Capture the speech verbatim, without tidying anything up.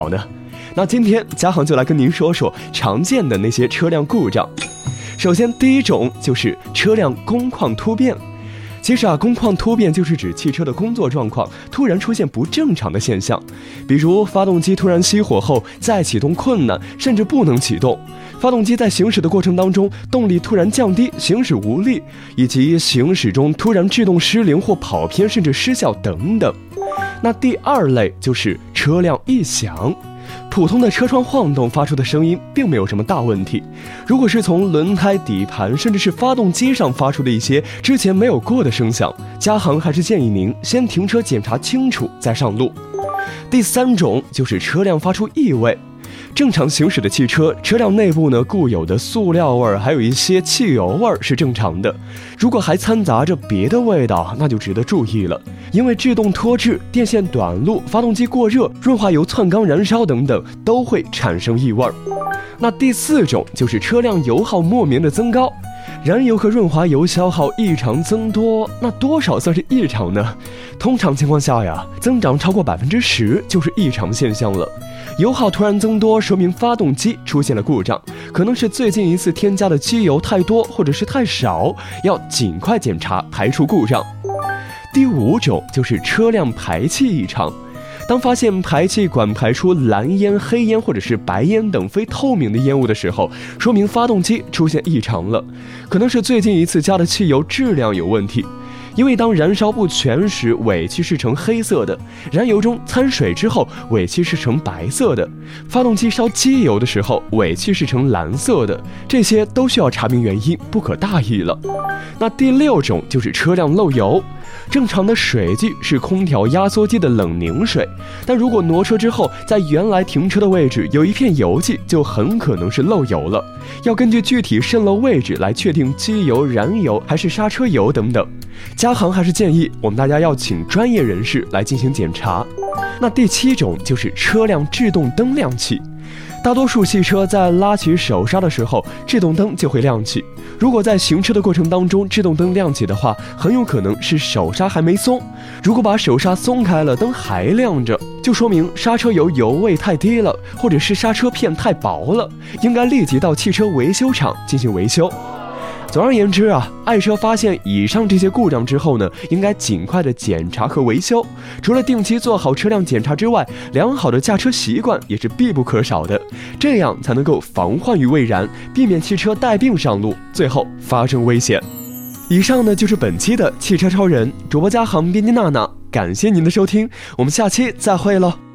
好呢？那今天嘉航就来跟您说说常见的那些车辆故障。首先第一种就是车辆工况突变。其实啊，工况突变就是指汽车的工作状况突然出现不正常的现象，比如发动机突然熄火后再启动困难，甚至不能启动；发动机在行驶的过程当中动力突然降低，行驶无力，以及行驶中突然制动失灵或跑偏甚至失效等等。那第二类就是车辆异响。普通的车窗晃动发出的声音并没有什么大问题，如果是从轮胎、底盘甚至是发动机上发出的一些之前没有过的声响，嘉航还是建议您先停车检查清楚再上路。第三种就是车辆发出异味。正常行驶的汽车，车辆内部呢固有的塑料味儿，还有一些汽油味儿是正常的。如果还掺杂着别的味道，那就值得注意了。因为制动脱质、电线短路、发动机过热、润滑油窜缸燃烧等等，都会产生异味儿。那第四种就是车辆油耗莫名的增高。燃油和润滑油消耗异常增多，那多少算是异常呢？通常情况下呀，增长超过百分之十就是异常现象了。油耗突然增多，说明发动机出现了故障，可能是最近一次添加的机油太多或者是太少，要尽快检查排除故障。第五种就是车辆排气异常。当发现排气管排出蓝烟、黑烟或者是白烟等非透明的烟雾的时候，说明发动机出现异常了，可能是最近一次加的汽油质量有问题。因为当燃烧不全时，尾气是呈黑色的；燃油中掺水之后，尾气是呈白色的；发动机烧机油的时候，尾气是呈蓝色的。这些都需要查明原因，不可大意了。那第六种就是车辆漏油。正常的水迹是空调压缩机的冷凝水，但如果挪车之后，在原来停车的位置有一片油迹，就很可能是漏油了。要根据具体渗漏位置来确定机油、燃油还是刹车油等等。嘉航还是建议我们大家要请专业人士来进行检查。那第七种就是车辆制动灯亮起。大多数汽车在拉起手刹的时候，制动灯就会亮起。如果在行车的过程当中制动灯亮起的话，很有可能是手刹还没松。如果把手刹松开了，灯还亮着，就说明刹车油油位太低了，或者是刹车片太薄了，应该立即到汽车维修厂进行维修。总而言之啊，爱车发现以上这些故障之后呢，应该尽快的检查和维修。除了定期做好车辆检查之外，良好的驾车习惯也是必不可少的，这样才能够防患于未然，避免汽车带病上路，最后发生危险。以上呢就是本期的汽车超人，主播嘉航，编辑娜娜，感谢您的收听，我们下期再会喽。